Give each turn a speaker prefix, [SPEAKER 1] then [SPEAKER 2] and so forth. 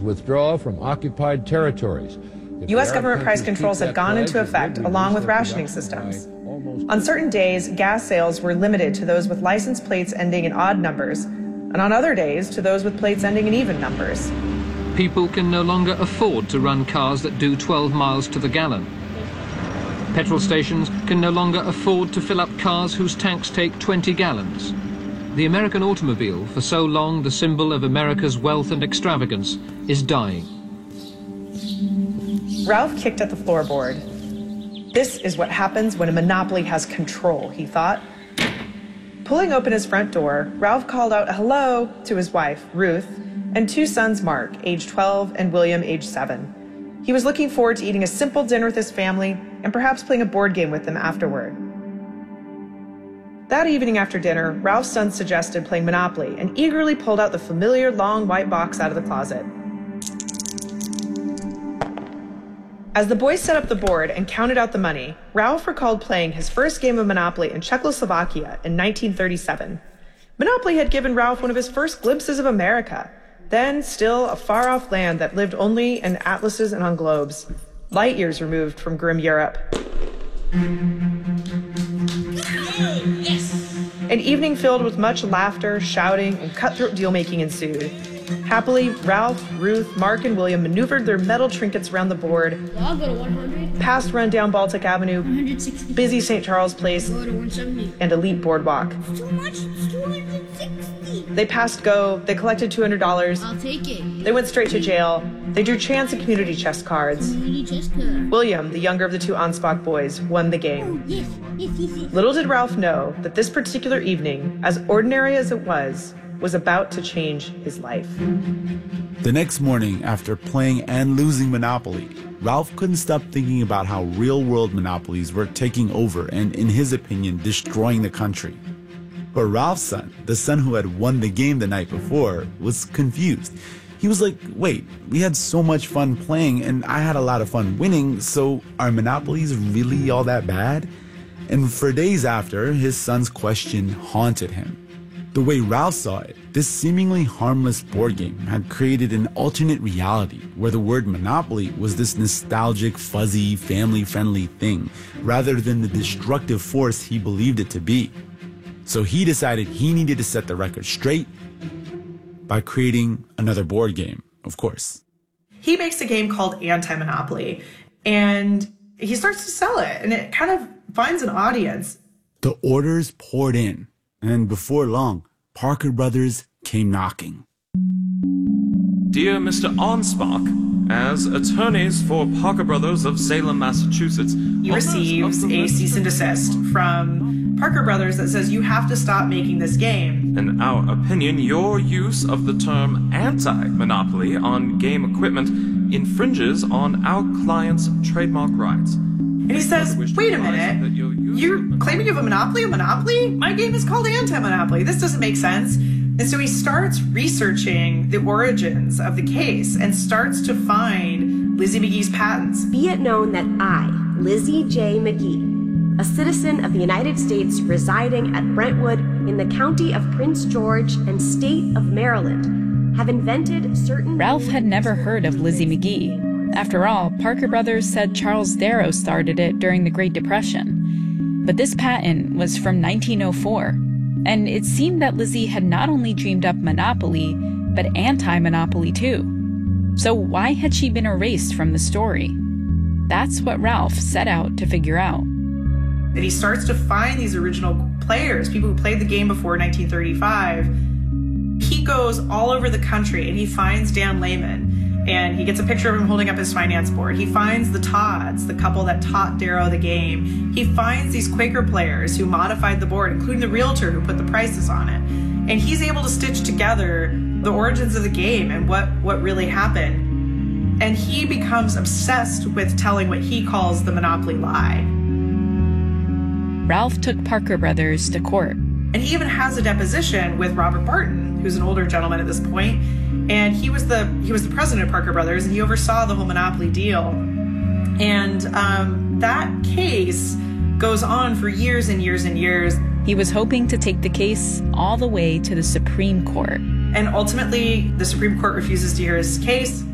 [SPEAKER 1] withdraw from occupied territories.
[SPEAKER 2] U.S. government price controls had gone into effect along with rationing systems. On certain days, gas sales were limited to those with license plates ending in odd numbers, and on other days to those with plates ending in even numbers.
[SPEAKER 3] People can no longer afford to run cars that do 12 miles to the gallon. Petrol stations can no longer afford to fill up cars whose tanks take 20 gallons. The American automobile, for so long the symbol of America's wealth and extravagance, is dying.
[SPEAKER 2] Ralph kicked at the floorboard. This is what happens when a monopoly has control, he thought. Pulling open his front door, Ralph called out hello to his wife, Ruth, and two sons, Mark, age 12, and William, age 7. He was looking forward to eating a simple dinner with his family and perhaps playing a board game with them afterward. That evening after dinner, Ralph's son suggested playing Monopoly and eagerly pulled out the familiar long white box out of the closet. As the boys set up the board and counted out the money, Ralph recalled playing his first game of Monopoly in Czechoslovakia in 1937. Monopoly had given Ralph one of his first glimpses of America, then still a far-off land that lived only in atlases and on globes, light years removed from grim Europe. An evening filled with much laughter, shouting, and cutthroat deal-making ensued. Happily, Ralph, Ruth, Mark, and William maneuvered their metal trinkets around the board,
[SPEAKER 4] I'll go to 100.
[SPEAKER 2] past run-down Baltic Avenue,
[SPEAKER 4] 160.
[SPEAKER 2] busy St. Charles Place,
[SPEAKER 4] Go to 170.
[SPEAKER 2] and elite boardwalk.
[SPEAKER 4] Too much. It's 260.
[SPEAKER 2] They passed go, they collected $200,
[SPEAKER 4] I'll take it.
[SPEAKER 2] they went straight to jail, they drew chance and community chest cards.
[SPEAKER 4] Community chest card.
[SPEAKER 2] William, the younger of the two Ansbach boys, won the game.
[SPEAKER 4] Yes.
[SPEAKER 2] Little did Ralph know that this particular evening, as ordinary as it was about to change his life.
[SPEAKER 5] The next morning, after playing and losing Monopoly, Ralph couldn't stop thinking about how real-world monopolies were taking over and, in his opinion, destroying the country. But Ralph's son, the son who had won the game the night before, was confused. He was like, wait, we had so much fun playing and I had a lot of fun winning, so are monopolies really all that bad? And for days after, his son's question haunted him. The way Ralph saw it, this seemingly harmless board game had created an alternate reality where the word monopoly was this nostalgic, fuzzy, family-friendly thing, rather than the destructive force he believed it to be. So he decided he needed to set the record straight by creating another board game, of course.
[SPEAKER 2] He makes a game called Anti-Monopoly, and he starts to sell it, and it kind of finds an audience.
[SPEAKER 5] The orders poured in, and before long, Parker Brothers came knocking.
[SPEAKER 6] Dear Mr. Ansbach, as attorneys for Parker Brothers of Salem, Massachusetts...
[SPEAKER 2] He receives a cease and desist from Parker Brothers that says you have to stop making this game.
[SPEAKER 6] In our opinion, your use of the term anti-monopoly on game equipment infringes on our client's trademark rights.
[SPEAKER 2] And he says, wait a minute, you're claiming you have a monopoly? My game is called Anti-Monopoly. This doesn't make sense. And so he starts researching the origins of the case and starts to find Lizzie McGee's patents.
[SPEAKER 7] Be it known that I, Lizzie J. McGee, a citizen of the United States residing at Brentwood in the county of Prince George and state of Maryland, have invented certain...
[SPEAKER 8] Ralph had never heard of Lizzie McGee. After all, Parker Brothers said Charles Darrow started it during the Great Depression. But this patent was from 1904, and it seemed that Lizzie had not only dreamed up Monopoly, but anti-monopoly too. So why had she been erased from the story? That's what Ralph set out to figure out.
[SPEAKER 2] And he starts to find these original players, people who played the game before 1935. He goes all over the country and he finds Dan Lehman. And he gets a picture of him holding up his finance board. He finds the Todds, the couple that taught Darrow the game. He finds these Quaker players who modified the board, including the realtor who put the prices on it. And he's able to stitch together the origins of the game and what really happened. And he becomes obsessed with telling what he calls the Monopoly lie.
[SPEAKER 8] Ralph took Parker Brothers to court.
[SPEAKER 2] And he even has a deposition with Robert Barton, who's an older gentleman at this point. And he was the president of Parker Brothers, and he oversaw the whole Monopoly deal. And that case goes on for years and years and years.
[SPEAKER 8] He was hoping to take the case all the way to the Supreme Court.
[SPEAKER 2] And ultimately, the Supreme Court refuses to hear his case.